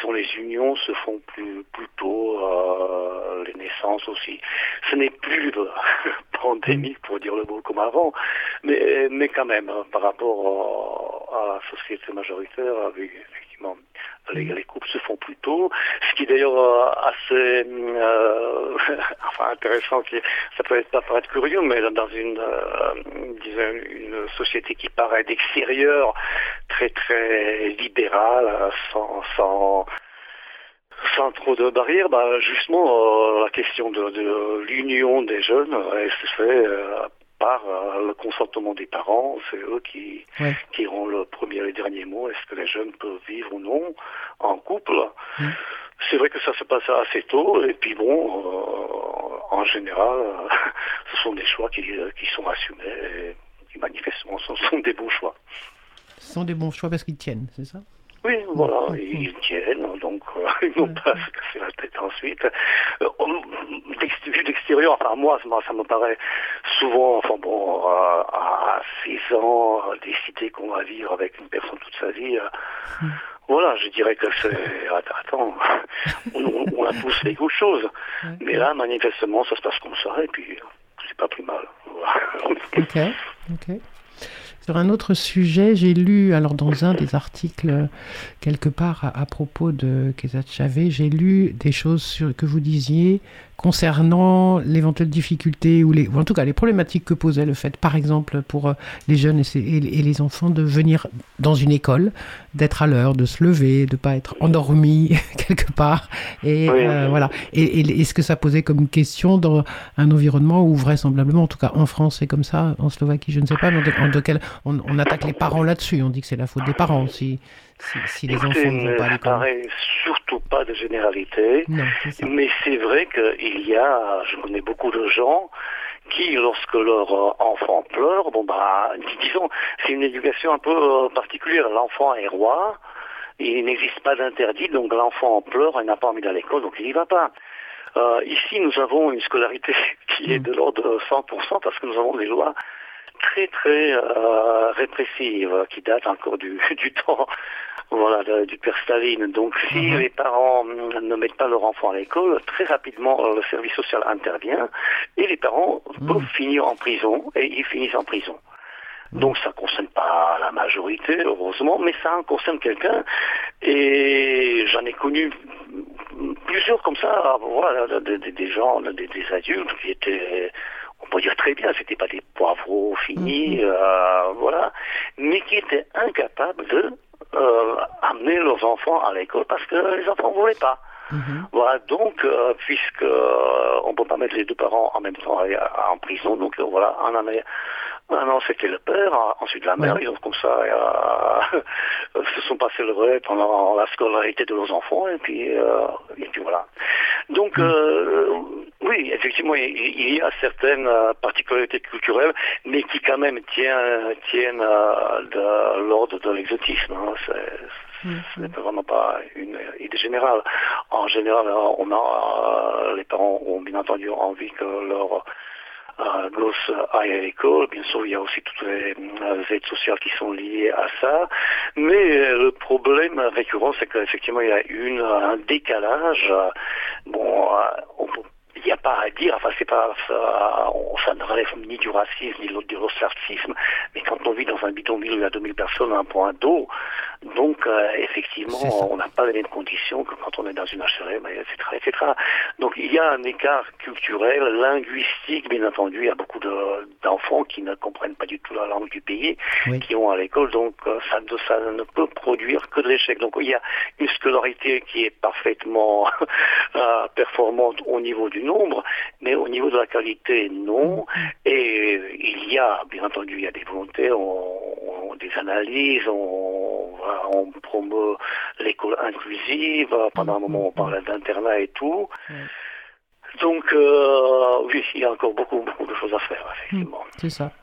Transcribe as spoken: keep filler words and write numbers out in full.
disons, les unions se font plus, plus tôt, euh, les naissances aussi. Ce n'est plus de pandémie, pour dire le mot, comme avant, mais, mais quand même, hein, par rapport à, à la société majoritaire, avec, effectivement, les, les couples se font plus tôt, ce qui est d'ailleurs euh, assez euh, enfin intéressant, qui, ça peut être, pas paraître curieux, mais dans une, euh, disons, une société qui paraît d'extérieur très très libérale, sans, sans sans trop de barrières, bah, justement, euh, la question de, de l'union des jeunes, elle se fait euh, par euh, le consentement des parents. C'est eux qui, Ouais. qui auront le premier et le dernier mot. Est-ce que les jeunes peuvent vivre ou non en couple? Mmh. C'est vrai que ça se passe assez tôt, et puis bon, euh, en général, euh, ce sont des choix qui, qui sont assumés, et qui manifestement ce sont des bons choix. Ce sont des bons choix parce qu'ils tiennent, c'est ça? Oui, voilà, Mmh. ils tiennent, donc euh, ils n'ont pas à se casser la tête ensuite. Euh, vu d'extérieur, enfin moi, ça, ça me paraît souvent, enfin bon, euh, à six ans, euh, décider qu'on va vivre avec une personne toute sa vie, euh, mmh. voilà, je dirais que c'est... Attends, on, on a tous fait quelque chose, ouais. Mais là, manifestement, ça se passe comme ça, et puis c'est pas plus mal. Voilà. Ok, ok. Sur un autre sujet, j'ai lu, alors dans un des articles, quelque part à, à propos de Keza Chavez, j'ai lu des choses sur, que vous disiez concernant l'éventuelle difficulté, ou, les, ou en tout cas les problématiques que posait le fait, par exemple, pour les jeunes et, et, et les enfants, de venir dans une école, d'être à l'heure, de se lever, de ne pas être endormi quelque part. Et, oui, euh, oui. Voilà. Et, et, et ce que ça posait comme question dans un environnement où vraisemblablement, en tout cas en France, c'est comme ça, en Slovaquie, je ne sais pas, mais en, en, de quel, on, on attaque les parents là-dessus. On dit que c'est la faute des parents si, si, si les Écoutez, enfants ne vont pas à l'école. Ça ne paraît surtout pas de généralité, non, c'est mais c'est vrai qu'il y a, je connais beaucoup de gens qui, lorsque leur enfant pleure, bon bah, disons, c'est une éducation un peu particulière. L'enfant est roi, il n'existe pas d'interdit, donc l'enfant pleure, il n'a pas envie d'aller à l'école, donc il n'y va pas. Euh, ici, nous avons une scolarité qui est de l'ordre de cent pour cent parce que nous avons des lois très très euh, répressives qui datent encore du, du temps voilà, de, du père Staline. Donc si mm-hmm. les parents ne mettent pas leur enfant à l'école, très rapidement le service social intervient et les parents mm. peuvent finir en prison et ils finissent en prison. Donc ça ne concerne pas la majorité, heureusement, mais ça en concerne quelqu'un. Et j'en ai connu plusieurs comme ça, voilà, des, des, des gens, des, des adultes qui étaient, on peut dire très bien, c'était pas des poivreaux finis, mmh. euh, voilà, mais qui étaient incapables de euh, amener leurs enfants à l'école parce que les enfants ne voulaient pas. Mmh. Voilà, donc, euh, puisque euh, on ne peut pas mettre les deux parents en même temps à, à, en prison, donc euh, voilà, en année. Ah non, c'était le père, ensuite la mère, ouais. Ils ont comme ça euh, se sont passés le relais pendant la scolarité de leurs enfants, et puis, euh, et puis voilà. Donc, euh, oui, effectivement, il, il y a certaines euh, particularités culturelles, mais qui quand même tiennent, tiennent euh, de l'ordre de l'exotisme. Hein. C'est, mmh. Ce n'est vraiment pas une idée générale. En général, on a, euh, les parents ont bien entendu envie que leur Euh, gosses aillent à l'école. Bien sûr, il y a aussi toutes les, les aides sociales qui sont liées à ça. Mais euh, le problème récurrent, c'est qu'effectivement, il y a une, un décalage. Bon, euh, on peut il n'y a pas à dire, enfin c'est pas ça, on, ça ne relève ni du racisme ni du racisme, mais quand on vit dans un bidonville où il y a deux mille personnes à un point d'eau, donc euh, effectivement on n'a pas les mêmes conditions que quand on est dans une H R M, et cetera, et cetera. Donc il y a un écart culturel, linguistique, bien entendu, il y a beaucoup de, d'enfants qui ne comprennent pas du tout la langue du pays, oui. qui ont à l'école, donc euh, ça, ça ne peut produire que de l'échec. Donc il y a une scolarité qui est parfaitement euh, performante au niveau du nombre, mais au niveau de la qualité, non. Et il y a, bien entendu, il y a des volontés, on, on, des analyses, on, on promeut l'école inclusive. Pendant un moment, on parlait d'internat et tout. Donc, euh, oui, il y a encore beaucoup, beaucoup de choses à faire, effectivement. C'est ça.